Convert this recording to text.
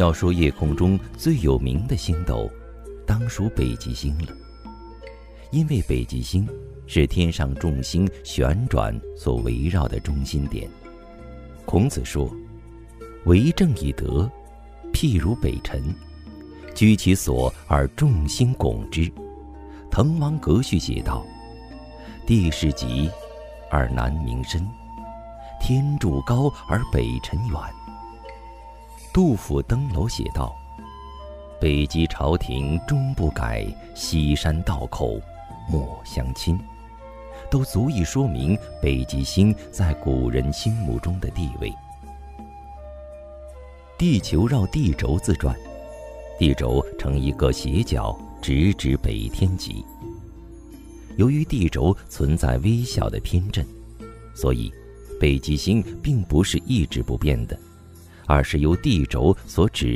要说夜空中最有名的星斗，当属北极星了。因为北极星是天上众星旋转所围绕的中心点。孔子说：“为政以德，譬如北辰，居其所而众星拱之。”滕王阁序写道：“地势极而南溟深，天柱高而北辰远。”杜甫登楼写道：“北极朝廷终不改，西山道口莫相侵。”都足以说明北极星在古人心目中的地位。地球绕地轴自转，地轴呈一个斜角，直指北天极。由于地轴存在微小的偏振，所以北极星并不是一直不变的，而是由地轴所指